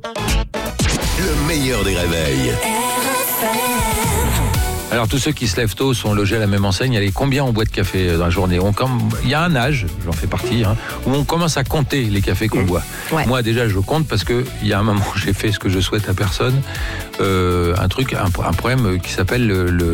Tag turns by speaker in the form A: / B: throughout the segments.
A: Le meilleur des réveils.
B: Alors tous ceux qui se lèvent tôt sont logés à la même enseigne. Allez, combien on boit de café dans la journée? Il y a un âge, j'en fais partie, où on commence à compter les cafés qu'on boit.
C: Ouais.
B: Moi déjà je compte parce que il y a un moment j'ai fait ce que je souhaite à personne, un problème qui s'appelle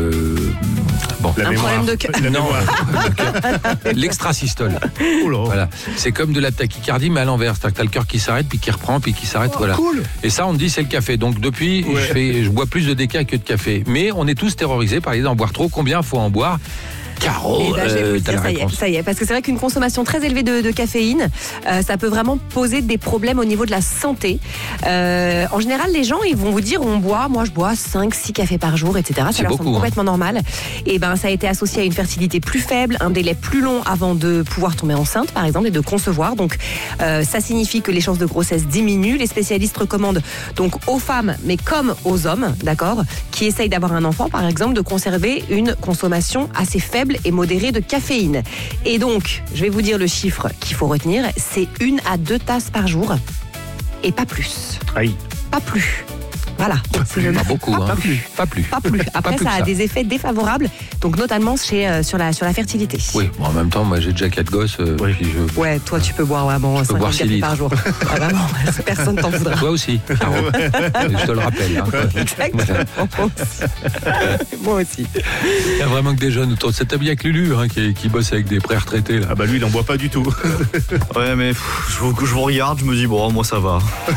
C: Un problème de cœur.
B: l'extrasystole. Voilà. C'est comme de la tachycardie mais à l'envers, c'est-à-dire que t'as le cœur qui s'arrête puis qui reprend puis qui s'arrête. Voilà.
D: Cool.
B: Et ça on me dit c'est le café. Donc depuis je bois plus de déca que de café. Mais on est tous terrorisés par l'idée d'en boire trop. Combien faut en boire? Caro,
C: Eh ben, je vais vous
B: t'as la
C: dire,
B: réponse.
C: ça y est, parce que c'est vrai qu'une consommation très élevée de caféine, ça peut vraiment poser des problèmes au niveau de la santé. En général, les gens, ils vont vous dire, moi je bois 5-6 cafés par jour, etc. Ça leur semble complètement normal. Et ben, ça a été associé à une fertilité plus faible, un délai plus long avant de pouvoir tomber enceinte, par exemple, et de concevoir. Donc, ça signifie que les chances de grossesse diminuent. Les spécialistes recommandent donc aux femmes, mais comme aux hommes, d'accord, qui essayent d'avoir un enfant, par exemple, de conserver une consommation assez faible et modérée de caféine. Et donc, je vais vous dire le chiffre qu'il faut retenir, c'est 1 à 2 tasses par jour et pas plus.
D: Aïe.
C: Pas plus. Voilà.
B: Pas beaucoup,
C: Pas
B: hein.
C: plus.
B: Pas plus.
C: Pas plus. Après,
B: plus
C: ça
B: que
C: a
B: ça.
C: des effets défavorables, donc notamment sur la fertilité.
B: Oui, bon, en même temps, moi j'ai déjà 4 gosses, puis je...
C: Ouais, toi tu peux boire vraiment 50
B: boire 6
C: cafés
B: litres.
C: par jour. Ah, vraiment, personne t'en voudra.
B: Toi aussi, Caro. Je te le rappelle.
C: Exactement. Moi aussi.
B: Il y a vraiment que des jeunes autour de cette table. Il y a que Lulu qui bosse avec des pré-retraités. Là.
D: Ah bah lui, il en boit pas du tout.
E: Ouais, mais je vous regarde, je me dis, bon, moi ça va.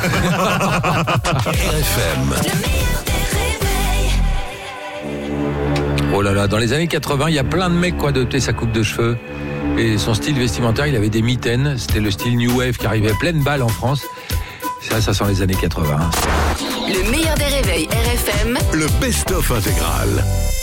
A: RFM.
B: Oh là là, dans les années 80, il y a plein de mecs qui ont adopté sa coupe de cheveux. Et son style vestimentaire, il avait des mitaines. C'était le style New Wave qui arrivait pleine balle en France. Ça sent les années 80.
F: Le meilleur des réveils RFM.
A: Le best-of intégral.